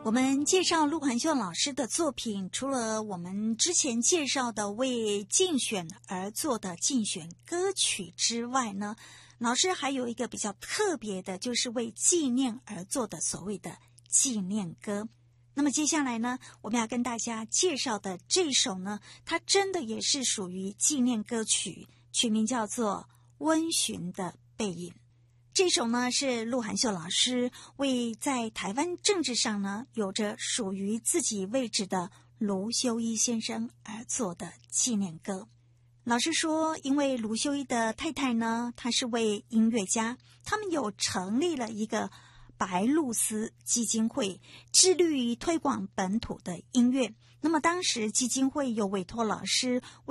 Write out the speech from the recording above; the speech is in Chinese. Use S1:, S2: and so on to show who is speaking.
S1: 我们介绍陆环秀老师的作品，除了我们之前介绍的为竞选而做的竞选歌曲之外呢，老师还有一个比较特别的，就是为纪念而做的所谓的纪念歌。那么接下来呢，我们要跟大家介绍的这首呢，它真的也是属于纪念歌曲，取名叫做《温驯的背影》。这首呢是陆环秀老师为在台湾政治上呢有着属于自己位置的卢修一先生而做的纪念歌。老师说，因为卢修一的太太呢，她是位音乐家，他们有成立了一个白鹭鸶基金会，致力于推广本土的音乐。那么当时基金会有委托老师